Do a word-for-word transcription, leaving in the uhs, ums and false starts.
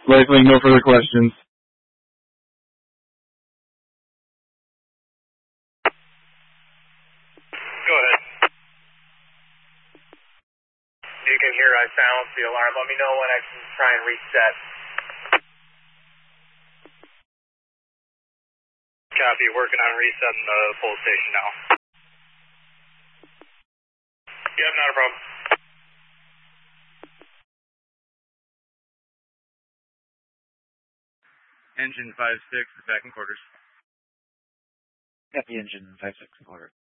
Likely no further questions. Go ahead. You can hear I silenced the alarm. Let me know when I can try and reset. Copy, working on resetting the pull station now. Yep, not a problem. Engine five six, back in quarters. Copy, engine five six in quarters.